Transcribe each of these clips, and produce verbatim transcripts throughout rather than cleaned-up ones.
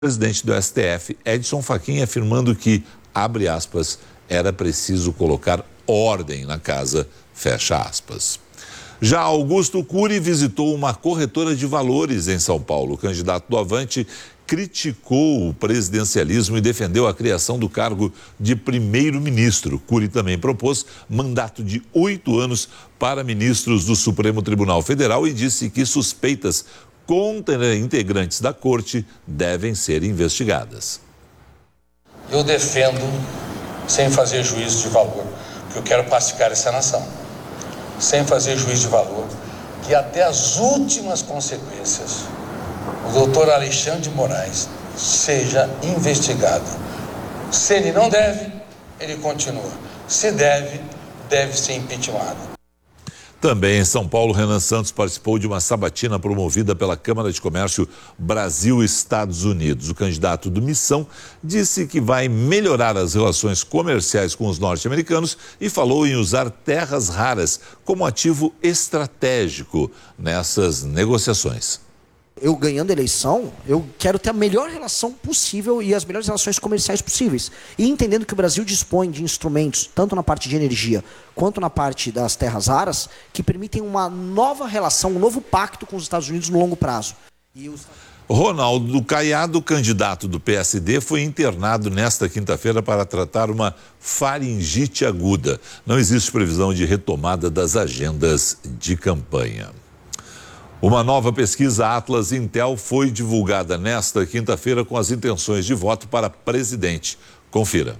Presidente do S T F, Edson Fachin, afirmando que, abre aspas, era preciso colocar ordem na casa, fecha aspas. Já Augusto Cury visitou uma corretora de valores em São Paulo. O candidato do Avante criticou o presidencialismo e defendeu a criação do cargo de primeiro-ministro. Cury também propôs mandato de oito anos para ministros do Supremo Tribunal Federal e disse que suspeitas contra integrantes da corte devem ser investigadas. Eu defendo, sem fazer juízo de valor, que eu quero pacificar essa nação, sem fazer juízo de valor, que até as últimas consequências o doutor Alexandre de Moraes seja investigado. Se ele não deve, ele continua. Se deve, deve ser impeachmentado. Também em São Paulo, Renan Santos participou de uma sabatina promovida pela Câmara de Comércio Brasil-Estados Unidos. O candidato do Missão disse que vai melhorar as relações comerciais com os norte-americanos e falou em usar terras raras como ativo estratégico nessas negociações. Eu ganhando a eleição, eu quero ter a melhor relação possível e as melhores relações comerciais possíveis. E entendendo que o Brasil dispõe de instrumentos, tanto na parte de energia, quanto na parte das terras raras, que permitem uma nova relação, um novo pacto com os Estados Unidos no longo prazo. E os... Ronaldo Caiado, candidato do P S D, foi internado nesta quinta-feira para tratar uma faringite aguda. Não existe previsão de retomada das agendas de campanha. Uma nova pesquisa Atlas Intel foi divulgada nesta quinta-feira com as intenções de voto para presidente. Confira.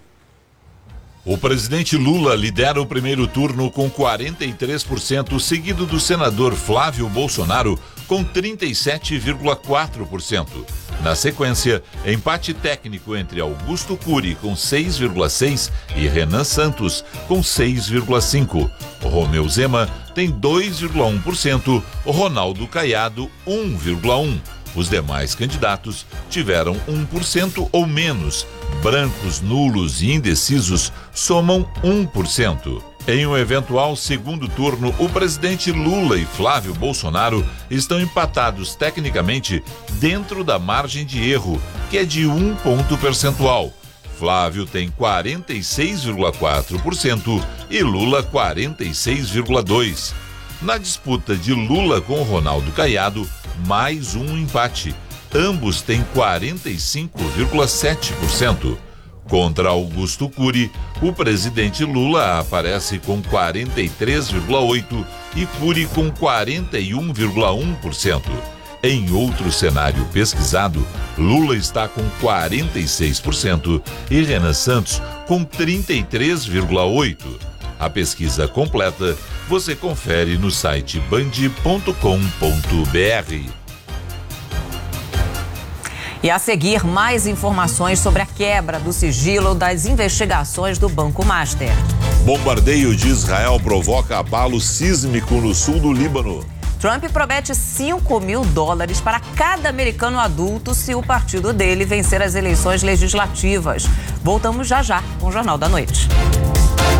O presidente Lula lidera o primeiro turno com quarenta e três por cento, seguido do senador Flávio Bolsonaro com trinta e sete vírgula quatro por cento. Na sequência, empate técnico entre Augusto Cury com seis vírgula seis por cento e Renan Santos com seis vírgula cinco por cento. Romeu Zema tem dois vírgula um por cento, Ronaldo Caiado um vírgula um por cento. Os demais candidatos tiveram um por cento ou menos. Brancos, nulos e indecisos somam um por cento. Em um eventual segundo turno, o presidente Lula e Flávio Bolsonaro estão empatados tecnicamente dentro da margem de erro, que é de um ponto percentual. Flávio tem quarenta e seis vírgula quatro por cento e Lula quarenta e seis vírgula dois por cento. Na disputa de Lula com Ronaldo Caiado, mais um empate. Ambos têm quarenta e cinco vírgula sete por cento. Contra Augusto Cury, o presidente Lula aparece com quarenta e três vírgula oito por cento e Cury com quarenta e um vírgula um por cento. Em outro cenário pesquisado, Lula está com quarenta e seis por cento e Renan Santos com trinta e três vírgula oito por cento. A pesquisa completa você confere no site band ponto com ponto br. E a seguir, mais informações sobre a quebra do sigilo das investigações do Banco Master. Bombardeio de Israel provoca abalo sísmico no sul do Líbano. Trump promete cinco mil dólares para cada americano adulto se o partido dele vencer as eleições legislativas. Voltamos já já com o Jornal da Noite.